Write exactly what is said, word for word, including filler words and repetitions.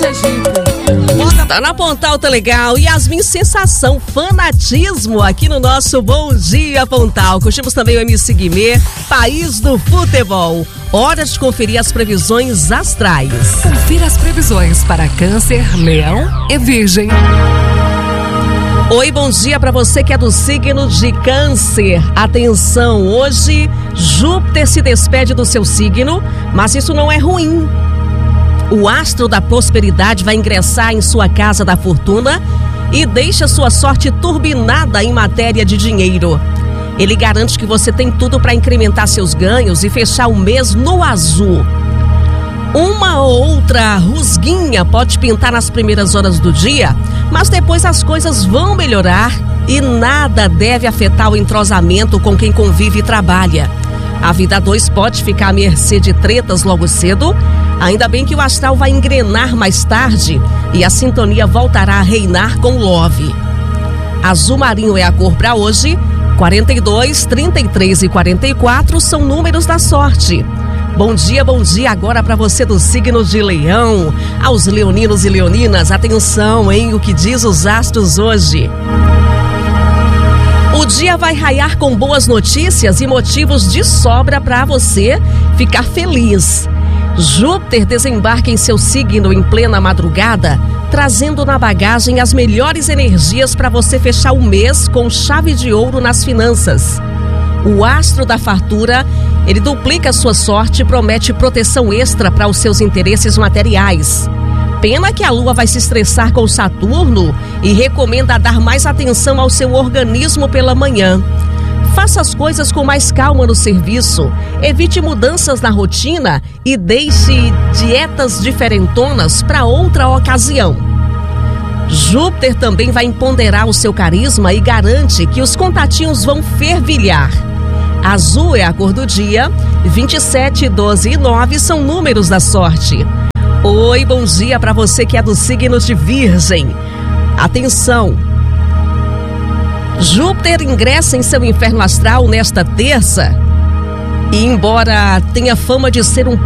Sergipe. Tá na Pontal, tá legal. Yasmin, sensação, fanatismo aqui no nosso Bom Dia Pontal. Curtimos também o M C Guimê, País do Futebol. Hora de conferir as previsões astrais. Confira as previsões para Câncer, Leão e Virgem. Oi, bom dia para você que é do signo de Câncer. Atenção, hoje Júpiter se despede do seu signo, mas isso não é ruim. O astro da prosperidade vai ingressar em sua casa da fortuna e deixa sua sorte turbinada em matéria de dinheiro. Ele garante que você tem tudo para incrementar seus ganhos e fechar o mês no azul. Uma ou outra rusguinha pode pintar nas primeiras horas do dia, mas depois as coisas vão melhorar e nada deve afetar o entrosamento com quem convive e trabalha. A vida a dois pode ficar à mercê de tretas logo cedo, ainda bem que o astral vai engrenar mais tarde e a sintonia voltará a reinar com love. Azul marinho é a cor para hoje, quarenta e dois, trinta e três e quarenta e quatro são números da sorte. Bom dia, bom dia agora para você do signo de Leão. Aos leoninos e leoninas, atenção, hein, o que diz os astros hoje. O dia vai raiar com boas notícias e motivos de sobra para você ficar feliz. Júpiter desembarca em seu signo em plena madrugada, trazendo na bagagem as melhores energias para você fechar o mês com chave de ouro nas finanças. O astro da fartura, ele duplica sua sorte e promete proteção extra para os seus interesses materiais. Pena que a Lua vai se estressar com Saturno e recomenda dar mais atenção ao seu organismo pela manhã. Faça as coisas com mais calma no serviço, evite mudanças na rotina e deixe dietas diferentonas para outra ocasião. Júpiter também vai empoderar o seu carisma e garante que os contatinhos vão fervilhar. Azul é a cor do dia, vinte e sete, doze e nove são números da sorte. Oi, bom dia para você que é do signo de Virgem. Atenção! Júpiter ingressa em seu inferno astral nesta terça e, embora tenha fama de ser um